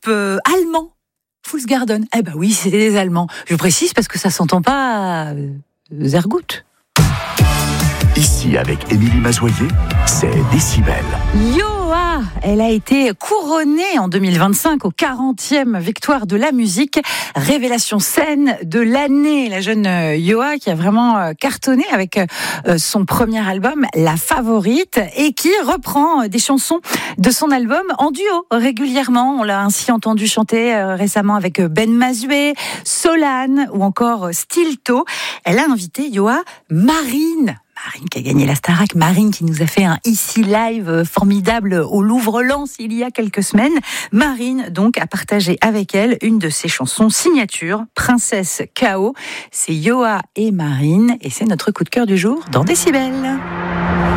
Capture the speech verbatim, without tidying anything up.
euh, allemand. Fool's Garden. Eh ben oui, c'est des Allemands. Je précise parce que ça s'entend pas euh, Zergout. Ici, avec Émilie Mazoyer, c'est Décibel. Yoa, elle a été couronnée en deux mille vingt-cinq aux quarantième victoire de la musique. Révélation scène de l'année. La jeune Yoa qui a vraiment cartonné avec son premier album, La Favorite, et qui reprend des chansons de son album en duo régulièrement. On l'a ainsi entendu chanter récemment avec Ben Mazué, Solane ou encore Stilto. Elle a invité Yoa Marine. Marine qui a gagné la Starac, Marine qui nous a fait un Ici Live formidable au Louvre-Lens il y a quelques semaines. Marine donc a partagé avec elle une de ses chansons signature, Princesse K O. C'est Yoa et Marine et c'est notre coup de cœur du jour dans Décibel.